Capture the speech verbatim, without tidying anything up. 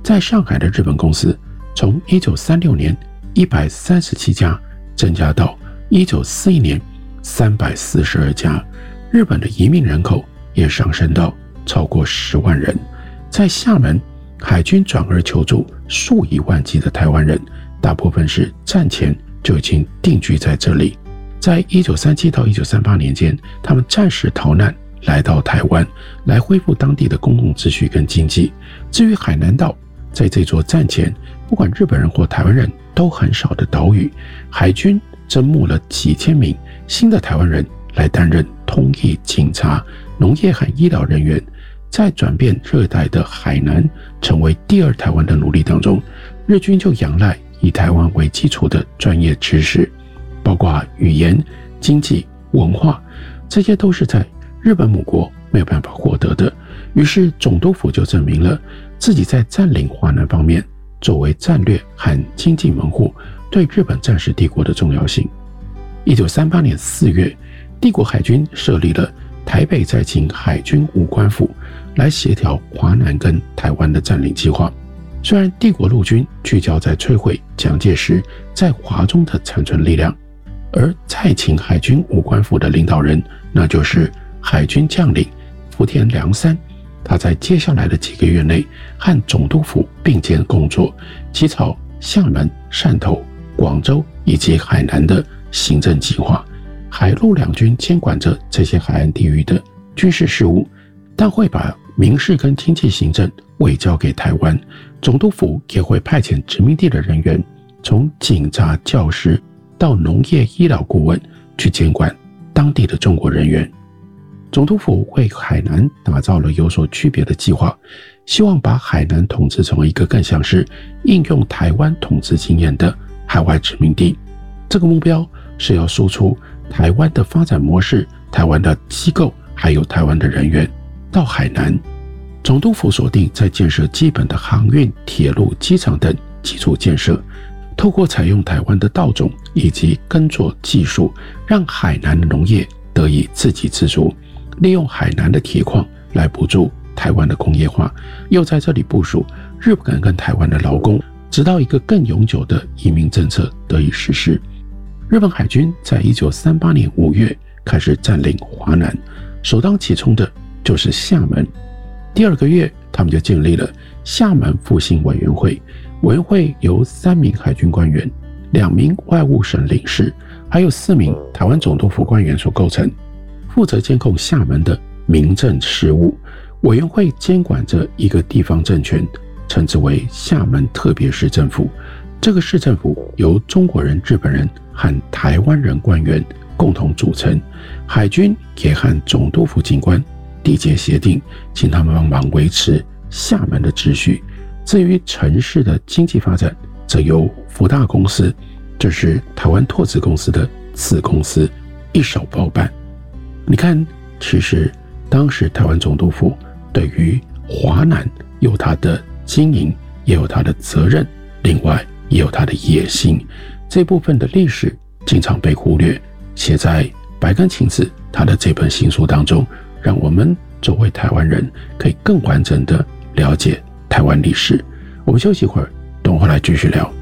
在上海的日本公司从一九三六年一百三十七家增加到一九四一年三百四十二家，日本的移民人口也上升到超过十万人。在厦门，海军转而求助数以万计的台湾人，大部分是战前就已经定居在这里。在一九三七到一九三八年间，他们暂时逃难来到台湾，来恢复当地的公共秩序跟经济。至于海南岛，在这座战前不管日本人或台湾人都很少的岛屿，海军征募了几千名新的台湾人来担任通译、警察、农业和医疗人员。在转变热带的海南成为第二台湾的努力当中，日军就仰赖以台湾为基础的专业知识，包括语言、经济、文化，这些都是在日本母国没有办法获得的。于是总督府就证明了自己在占领华南方面作为战略和经济门户对日本战时帝国的重要性。一九三八年四月，帝国海军设立了台北在勤海军武官府，来协调华南跟台湾的占领计划。虽然帝国陆军聚焦在摧毁蒋介石在华中的残存力量，而在勤海军武官府的领导人，那就是海军将领福田良三，他在接下来的几个月内和总督府并肩工作，起草厦门、汕头、广州以及海南的行政计划。海陆两军监管着这些海岸地域的军事事务，但会把民事跟经济行政委交给台湾。总督府也会派遣殖民地的人员，从警察、教师到农业医疗顾问，去监管当地的中国人员。总督府为海南打造了有所区别的计划，希望把海南统治成为一个更像是应用台湾统治经验的海外殖民地。这个目标是要输出台湾的发展模式、台湾的机构还有台湾的人员到海南。总督府锁定在建设基本的航运、铁路、机场等基础建设，透过采用台湾的稻种以及耕作技术，让海南的农业得以自给自足，利用海南的铁矿来补助台湾的工业化，又在这里部署日本跟台湾的劳工，直到一个更永久的移民政策得以实施。日本海军在一九三八年五月开始占领华南，首当其冲的就是厦门。第二个月，他们就建立了厦门复兴委员会，委员会由三名海军官员、两名外务省领事，还有四名台湾总督府官员所构成，负责监控厦门的民政事务。委员会监管着一个地方政权，称之为厦门特别市政府。这个市政府由中国人、日本人和台湾人官员共同组成，海军也和总督府警官缔结协定，请他们帮忙维持厦门的秩序。至于城市的经济发展，则由福大公司，这是台湾拓殖公司的子公司，一手包办。你看，其实当时台湾总督府对于华南有它的经营，也有它的责任，另外也有它的野心。这部分的历史经常被忽略，写在白根晴子他的这本新书当中，让我们作为台湾人可以更完整的了解台湾历史。我们休息一会儿，等会儿来继续聊。